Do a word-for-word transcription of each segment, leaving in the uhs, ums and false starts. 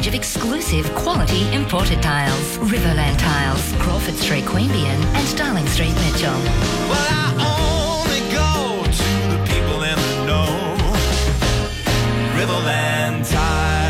range of exclusive quality imported tiles. Riverland Tiles, Crawford Street, Queanbeyan and Darling Street, Mitchell. Well, I only go to the people in the know. Riverland Tiles.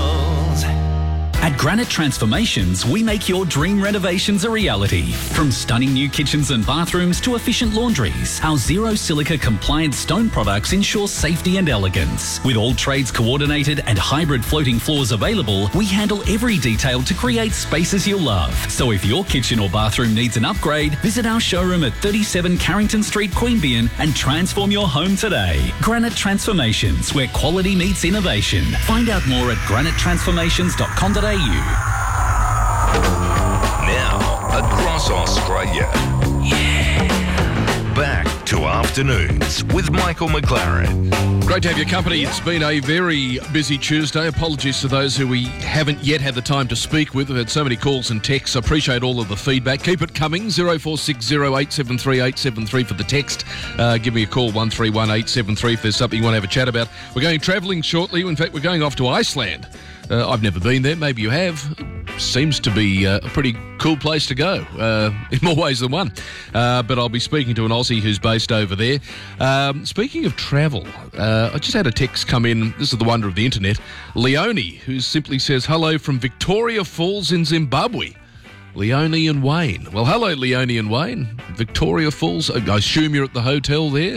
At Granite Transformations, we make your dream renovations a reality. From stunning new kitchens and bathrooms to efficient laundries, our zero silica compliant stone products ensure safety and elegance. With all trades coordinated and hybrid floating floors available, we handle every detail to create spaces you'll love. So if your kitchen or bathroom needs an upgrade, visit our showroom at thirty-seven Carrington Street, Queanbeyan and transform your home today. Granite Transformations, where quality meets innovation. Find out more at granite transformations dot com dot a u. Now, across Australia. Yeah. Back to Afternoons with Michael McLaren. Great to have your company. It's been a very busy Tuesday. Apologies to those who we haven't yet had the time to speak with. We've had so many calls and texts. I appreciate all of the feedback. Keep it coming. zero four six zero eight seven three eight seven three for the text. Uh, give me a call, one three one eight seven three, if there's something you want to have a chat about. We're going travelling shortly. In fact, we're going off to Iceland. Uh, I've never been there. Maybe you have. Seems to be uh, a pretty cool place to go, uh, in more ways than one. Uh, but I'll be speaking to an Aussie who's based over there. Um, speaking of travel, uh, I just had a text come in. This is the wonder of the internet. Leonie, who simply says, hello from Victoria Falls in Zimbabwe. Leonie and Wayne. Well, hello, Leonie and Wayne. Victoria Falls. I assume you're at the hotel there.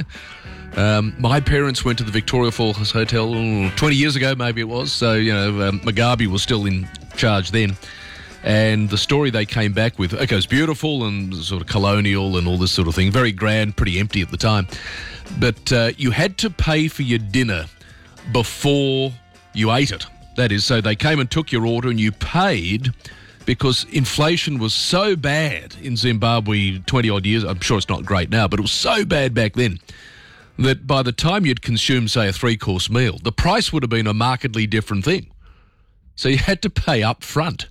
Um, my parents went to the Victoria Falls Hotel twenty years ago, maybe it was. So, you know, um, Mugabe was still in charge then. And the story they came back with, okay, it's beautiful and sort of colonial and all this sort of thing. Very grand, pretty empty at the time. But uh, you had to pay for your dinner before you ate it. That is, so they came and took your order and you paid because inflation was so bad in Zimbabwe twenty-odd years. I'm sure it's not great now, but it was so bad back then that by the time you'd consumed, say, a three-course meal, the price would have been a markedly different thing. So you had to pay up front.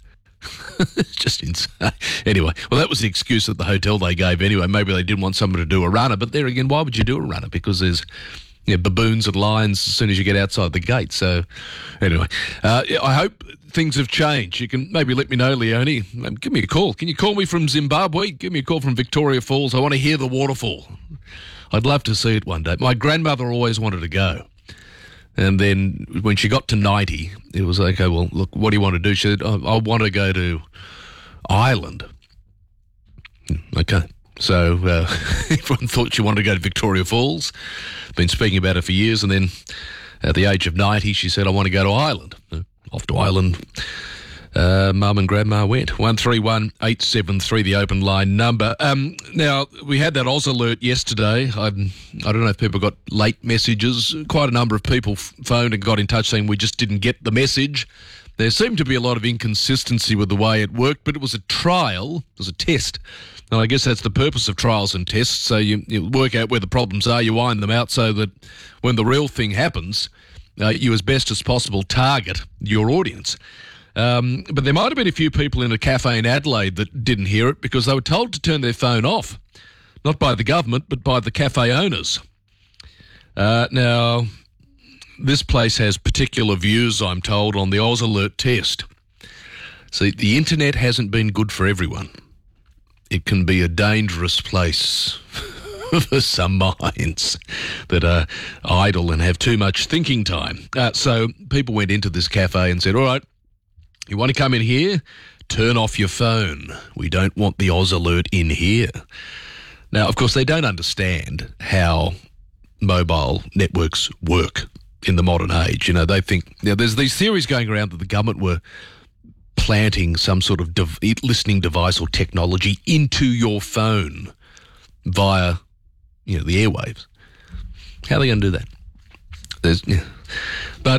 It's just insane. Anyway, well, that was the excuse that the hotel they gave anyway. Maybe they didn't want someone to do a runner, but there again, why would you do a runner? Because there's you know, baboons and lions as soon as you get outside the gate. So anyway, uh, I hope things have changed. You can maybe let me know, Leonie. Give me a call. Can you call me from Zimbabwe? Give me a call from Victoria Falls. I want to hear the waterfall. I'd love to see it one day. My grandmother always wanted to go. And then when she got to ninety, it was like, okay, well, look, what do you want to do? She said, I, I want to go to Ireland. Okay. So uh, everyone thought she wanted to go to Victoria Falls. Been speaking about it for years. And then at the age of ninety, she said, I want to go to Ireland. Off to Ireland. Uh, Mum and Grandma went. one three one eight seven three, the open line number. Um, now, we had that Oz alert yesterday. I, I don't know if people got late messages. Quite a number of people f- phoned and got in touch saying we just didn't get the message. There seemed to be a lot of inconsistency with the way it worked, but it was a trial. It was a test. And I guess that's the purpose of trials and tests. So you, you work out where the problems are, you iron them out so that when the real thing happens, uh, you as best as possible target your audience. Um, but there might have been a few people in a cafe in Adelaide that didn't hear it because they were told to turn their phone off, not by the government, but by the cafe owners. Uh, now, this place has particular views, I'm told, on the Oz Alert test. See, the internet hasn't been good for everyone. It can be a dangerous place for some minds that are idle and have too much thinking time. Uh, so people went into this cafe and said, all right, you want to come in here? Turn off your phone. We don't want the Oz Alert in here. Now, of course, they don't understand how mobile networks work in the modern age. You know, they think, you know, there's these theories going around that the government were planting some sort of dev- listening device or technology into your phone via, you know, the airwaves. How are they going to do that? There's, yeah. But